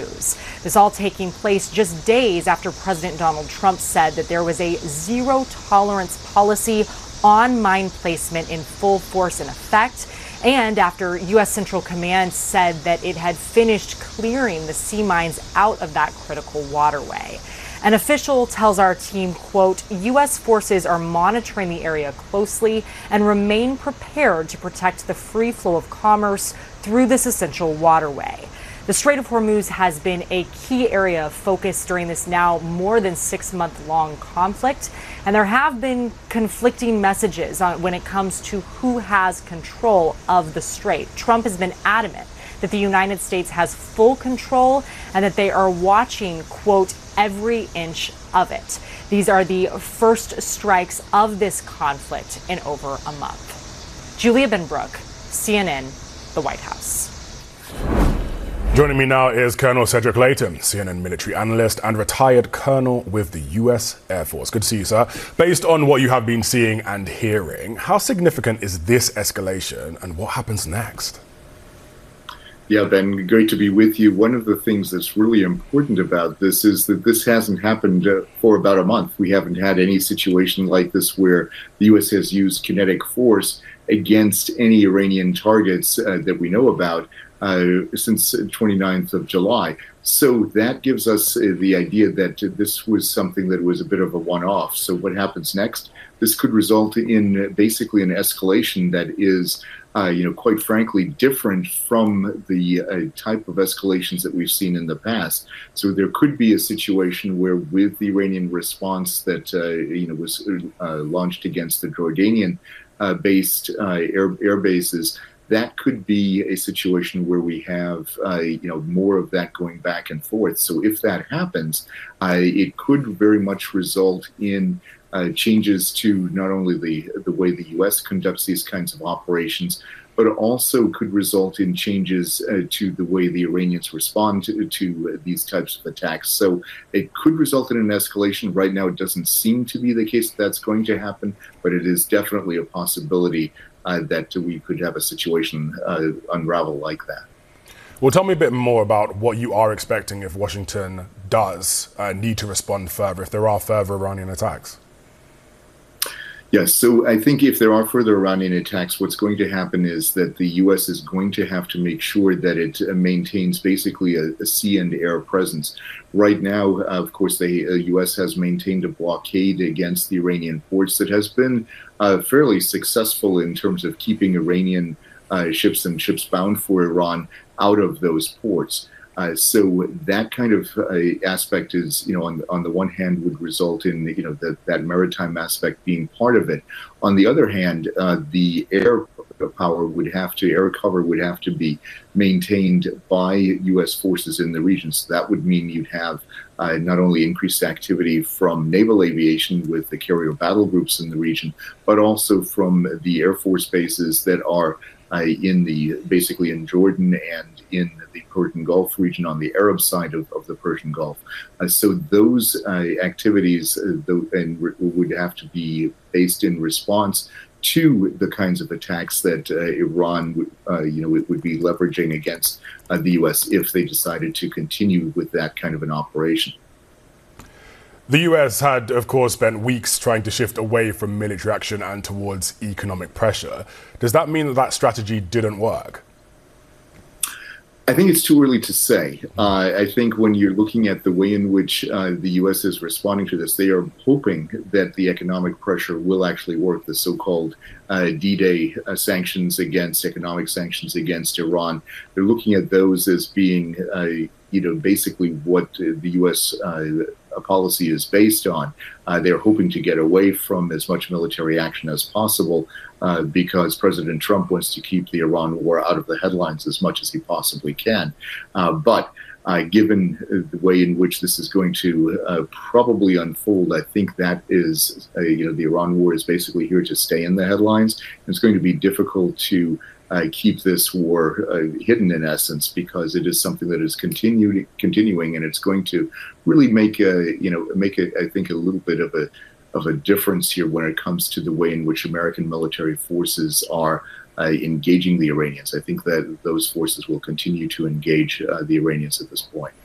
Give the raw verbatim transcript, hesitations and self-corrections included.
Hormuz. This all taking place just days after President Donald Trump said that there was a zero tolerance policy on mine placement in full force and effect, and after U S Central Command said that it had finished clearing the sea mines out of that critical waterway. An official tells our team, quote, U S forces are monitoring the area closely and remain prepared to protect the free flow of commerce through this essential waterway. The Strait of Hormuz has been a key area of focus during this now more than six month long conflict, and there have been conflicting messages on when it comes to who has control of the strait. Trump has been adamant that the United States has full control and that they are watching, quote, every inch of it. These are the first strikes of this conflict in over a month. Julia Benbrook, C N N, the White House. Joining me now is Colonel Cedric Leighton, C N N military analyst and retired colonel with the U S Air Force. Good to see you, sir. Based on what you have been seeing and hearing, how significant is this escalation and what happens next? Yeah, Ben, great to be with you. One of the things that's really important about this is that this hasn't happened uh, for about a month. We haven't had any situation like this where the U S has used kinetic force against any Iranian targets uh, that we know about uh, since twenty-ninth of July. So that gives us uh, the idea that uh, this was something that was a bit of a one-off. So what happens next? This could result in uh, basically an escalation that is Uh, you know, quite frankly, different from the uh, type of escalations that we've seen in the past. So there could be a situation where, with the Iranian response that uh, you know was uh, launched against the Jordanian-based uh, uh, air, air bases, that could be a situation where we have uh, you know more of that going back and forth. So if that happens, uh, it could very much result in Uh, changes to not only the the way the U S conducts these kinds of operations, but also could result in changes uh, to the way the Iranians respond to, to uh, these types of attacks. So it could result in an escalation. Right now, it doesn't seem to be the case that that's going to happen, but it is definitely a possibility uh, that we could have a situation uh, unravel like that. Well, tell me a bit more about what you are expecting if Washington does uh, need to respond further, if there are further Iranian attacks. Yes, so I think if there are further Iranian attacks, what's going to happen is that the U S is going to have to make sure that it uh, maintains basically a, a sea and air presence. Right now, uh, of course, the uh, U S has maintained a blockade against the Iranian ports that has been uh, fairly successful in terms of keeping Iranian uh, ships and ships bound for Iran out of those ports. Uh, so that kind of uh, aspect is, you know, on, on the one hand would result in, you know, that, that maritime aspect being part of it. On the other hand, uh, the air power would have to, air cover would have to be maintained by U S forces in the region. So that would mean you'd have uh, not only increased activity from naval aviation with the carrier battle groups in the region, but also from the Air Force bases that are uh, in the, basically in Jordan and in the Persian Gulf region on the Arab side of, of the Persian Gulf. Uh, so those uh, activities uh, th- and re- would have to be based in response to the kinds of attacks that uh, Iran would, uh, you know, would be leveraging against uh, the U S if they decided to continue with that kind of an operation. The U S had, of course, spent weeks trying to shift away from military action and towards economic pressure. Does that mean that that strategy didn't work? I think it's too early to say. Uh, I think when you're looking at the way in which uh, the U S is responding to this, they are hoping that the economic pressure will actually work, the so-called uh, D-Day uh, sanctions against, economic sanctions against Iran. They're looking at those as being, uh, you know, basically what uh, the U S uh, policy is based on. Uh, they're hoping to get away from as much military action as possible uh, because President Trump wants to keep the Iran war out of the headlines as much as he possibly can. Uh, but uh, given the way in which this is going to uh, probably unfold, I think that is, uh, you know, the Iran war is basically here to stay in the headlines. And it's going to be difficult to Uh, keep this war uh, hidden in essence, because it is something that is continued, continuing, and it's going to really make a, you know, make a, I think, a little bit of a of a difference here when it comes to the way in which American military forces are uh, engaging the Iranians. I think that those forces will continue to engage uh, the Iranians at this point.